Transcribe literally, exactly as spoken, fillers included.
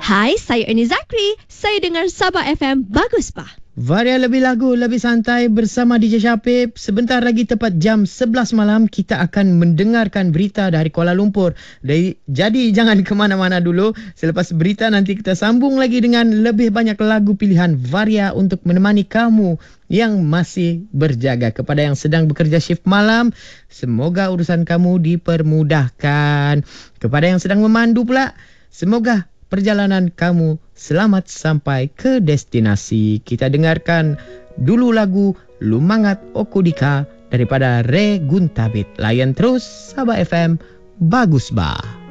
Hai, saya Ernie Zakri. Saya dengar Sabah F M. Bagus, Bah. Varia lebih lagu, lebih santai bersama D J Syapib. Sebentar lagi tepat jam sebelas malam, kita akan mendengarkan berita dari Kuala Lumpur. Jadi jangan ke mana-mana dulu. Selepas berita nanti kita sambung lagi dengan lebih banyak lagu pilihan Varia untuk menemani kamu yang masih berjaga. Kepada yang sedang bekerja shift malam, semoga urusan kamu dipermudahkan. Kepada yang sedang memandu pula, semoga perjalanan kamu selamat sampai ke destinasi. Kita dengarkan dulu lagu Lumangat Okudika daripada Re Guntabit. Layan terus Sabah F M. Bagus, Bah.